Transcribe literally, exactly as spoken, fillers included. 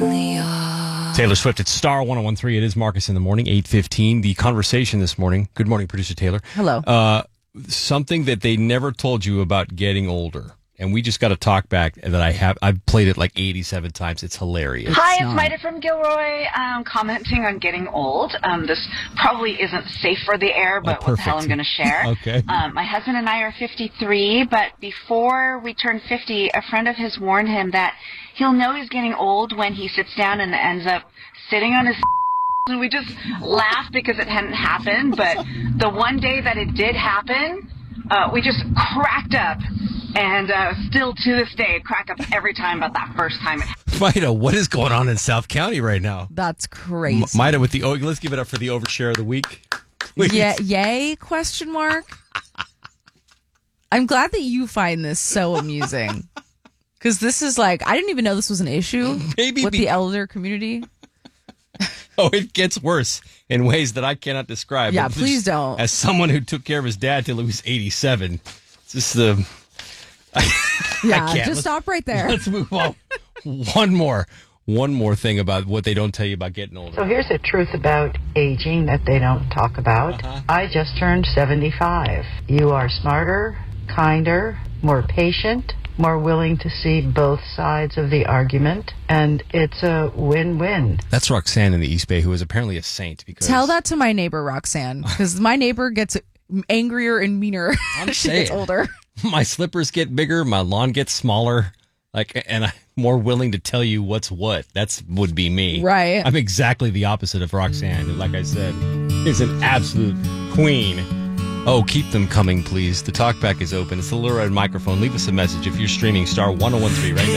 Taylor Swift at Star one oh one three. It is Marcus in the morning, eight fifteen. The conversation this morning. Good morning, producer Taylor. Hello. Uh, something that they never told you about getting older. And we just got a talk back that I have. I've played it like eighty-seven times. It's hilarious. Hi, it's Maida from Gilroy, um, commenting on getting old. Um, this probably isn't safe for the air, but Oh, what the hell I'm going to share. Okay. Um, my husband and I are fifty-three, but before we turned fifty, a friend of his warned him that he'll know he's getting old when he sits down and ends up sitting on his and we just laughed because it hadn't happened. But the one day that it did happen, uh, we just cracked up. And uh, still to this day, crack up every time about that first time. Maida, what is going on in South County right now? That's crazy. M- Maida with the, oh, let's give it up for the overshare of the week. Please. Yeah, yay, question mark. I'm glad that you find this so amusing. Because this is like, I didn't even know this was an issue Maybe with be- the elder community. Oh, it gets worse in ways that I cannot describe. Yeah, But please just don't. As someone who took care of his dad till he was eighty-seven, it's just the... Yeah, I can't. just Let's- stop right there. Let's move on. One more. One more thing about what they don't tell you about getting older. So here's the truth about aging that they don't talk about. Uh-huh. I just turned seventy-five. You are smarter, kinder, more patient, more willing to see both sides of the argument, and it's a win-win. That's Roxanne in the East Bay, who is apparently a saint. Because Tell that to my neighbor, Roxanne, because my neighbor gets angrier and meaner I'm as she saying. gets older. My slippers get bigger, my lawn gets smaller, like, and I'm more willing to tell you what's what. That's would be me. Right. I'm exactly the opposite of Roxanne, who, like I said, is an absolute queen. Oh, keep them coming, please. The talkback is open. It's the little red microphone. Leave us a message if you're streaming Star one oh one three right now.